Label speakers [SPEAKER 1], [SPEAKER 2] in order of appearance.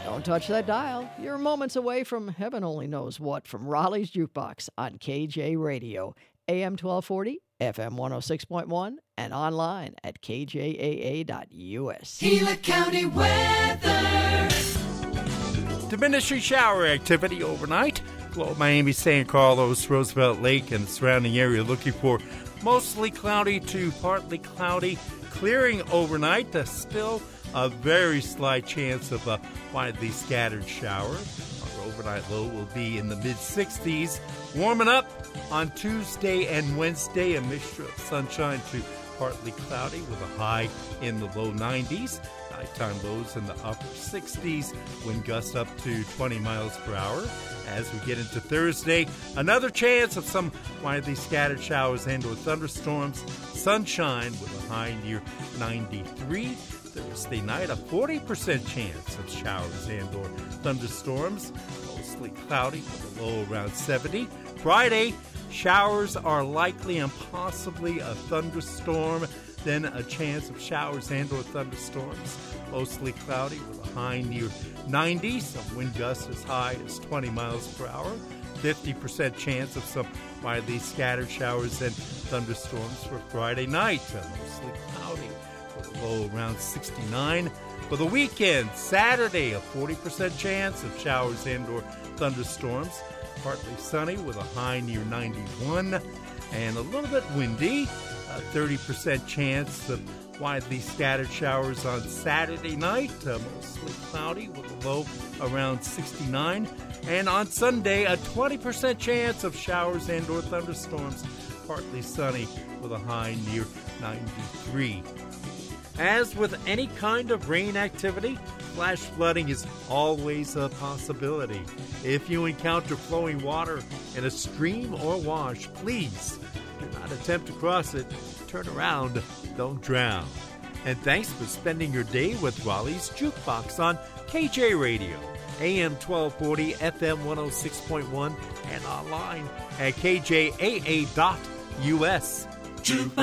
[SPEAKER 1] Don't touch that dial. You're moments away from heaven only knows what from Raleigh's Jukebox on KJ Radio, AM 1240, FM 106.1, and online at kjaa.us.
[SPEAKER 2] Gila County weather.
[SPEAKER 3] Diminishing shower activity overnight. Below Miami, San Carlos, Roosevelt Lake, and the surrounding area looking for mostly cloudy to partly cloudy. Clearing overnight. Still a very slight chance of a widely scattered shower. Our overnight low will be in the mid-60s. Warming up on Tuesday and Wednesday, a mixture of sunshine to partly cloudy with a high in the low 90s. Nighttime lows in the upper 60s. Wind gusts up to 20 miles per hour. As we get into Thursday, another chance of some widely scattered showers and or thunderstorms. Sunshine with a high near 93. Thursday night, a 40% chance of showers and or thunderstorms. Mostly cloudy with a low around 70. Friday, showers are likely and possibly a thunderstorm. Then a chance of showers and or thunderstorms. Mostly cloudy with a high near 90. Some wind gusts as high as 20 miles per hour. 50% chance of some widely scattered showers and thunderstorms for Friday night. Mostly cloudy with a low around 69. For the weekend, Saturday, a 40% chance of showers and or thunderstorms. Partly sunny with a high near 91 and a little bit windy. A 30% chance of widely scattered showers on Saturday night. Mostly cloudy with a low around 69. And on Sunday, a 20% chance of showers and or thunderstorms. Partly sunny with a high near 93. As with any kind of rain activity, flash flooding is always a possibility. If you encounter flowing water in a stream or wash, please do not attempt to cross it. Turn around, don't drown. And thanks for spending your day with Raleigh's Jukebox on KJ Radio, AM 1240, FM 106.1, and online at kjaa.us.